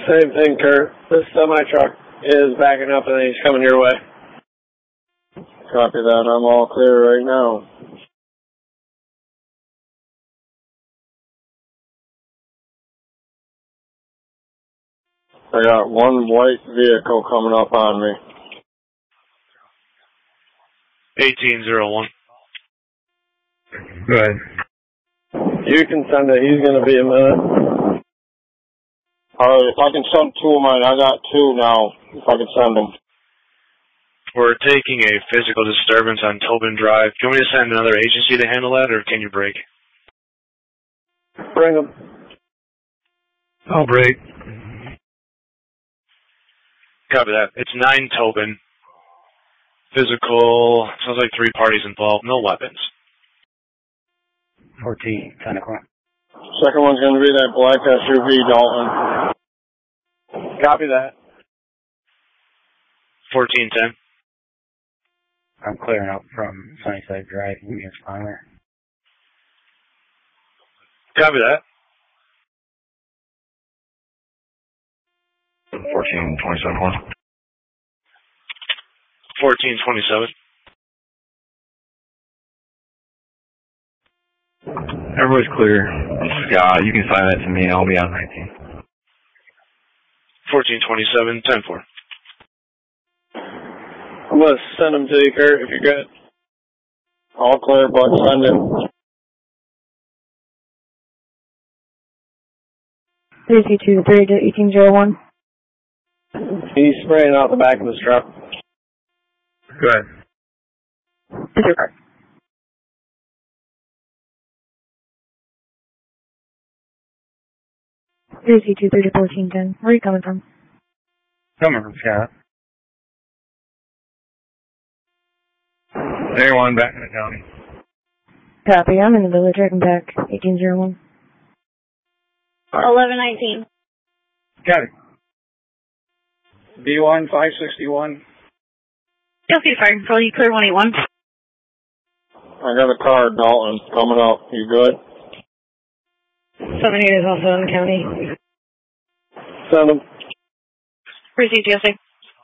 Same thing, Kurt. This semi-truck is backing up and he's coming your way. Copy that. I'm all clear right now. I got one white vehicle coming up on me. 1801. Go ahead. You can send it. He's going to be a minute. Alright, if I can send two of mine, I got two now, if I can send them. We're taking a physical disturbance on Tobin Drive. Do you want me to send another agency to handle that, or can you break? Bring him. I'll break. Copy that. It's 9 Tobin. Physical, sounds like 3 parties involved, no weapons. 14, 10 o'clock. Second one's going to be that black SUV, Dalton. Copy that. 1410. I'm clearing out from Sunnyside Drive. Give me a spawner. Copy that. 1427. 1427. Everybody's clear. Scott, you can sign that to me. I'll be on 19. 1427, 10-4. I'm going to send him to you, Kurt, if you're good. All clear, but send it. 323 to 1801. He's spraying out the back of his truck. Go ahead. Is your car? Three two 30 1410. Where are you coming from? Coming from Scott. Everyone back in the county. Copy. I'm in the village. I can back 1801. 1119. Got it. B1 561. Chelsea Fire Control, you clear 181. I got a car, Dalton, coming up. You good? 78 is also in the county. Send him. Receive Chelsea.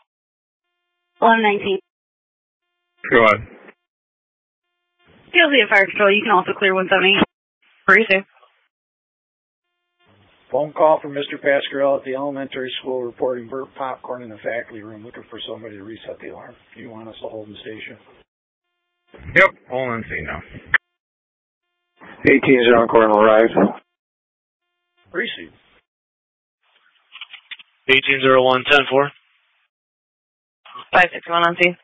119. Go ahead. Chelsea Fire Control, you can also clear 170. Receive. Phone call from Mr. Pascarell at the elementary school reporting burnt popcorn in the faculty room, looking for somebody to reset the alarm. Do you want us to hold the station? Yep, hold on, see now. 18's on Coronel Rise. Receive. 1801, 10-4. 561 on C.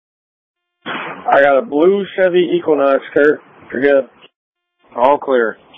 I got a blue Chevy Equinox, Kurt. You're good. All clear.